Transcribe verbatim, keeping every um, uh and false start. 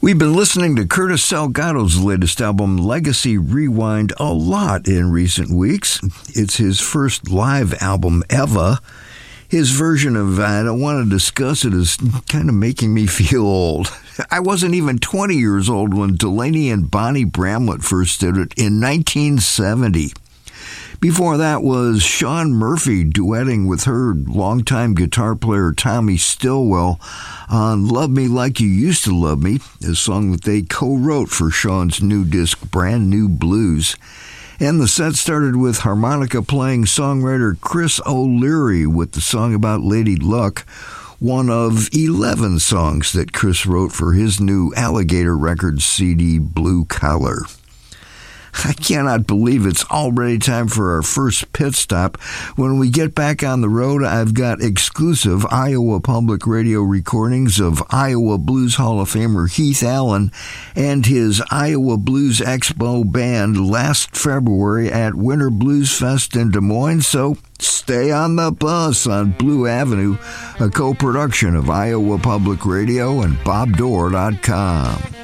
We've been listening to Curtis Salgado's latest album, Legacy Rewind, a lot in recent weeks. It's his first live album ever. His version of I Don't Want to Discuss It is kind of making me feel old. I wasn't even twenty years old when Delaney and Bonnie Bramlett first did it in nineteen seventy. Before that was Sean Murphy duetting with her longtime guitar player Tommy Stillwell on Love Me Like You Used to Love Me, a song that they co-wrote for Sean's new disc, Brand New Blues. And the set started with harmonica-playing songwriter Chris O'Leary with the song about Lady Luck, one of eleven songs that Chris wrote for his new Alligator Records C D, Blue Collar. I cannot believe it's already time for our first pit stop. When we get back on the road, I've got exclusive Iowa Public Radio recordings of Iowa Blues Hall of Famer Heath Allen and his Iowa Blues Expo band last February at Winter Blues Fest in Des Moines, so stay on the bus on Blue Avenue, a co-production of Iowa Public Radio and Bob Dorr dot com.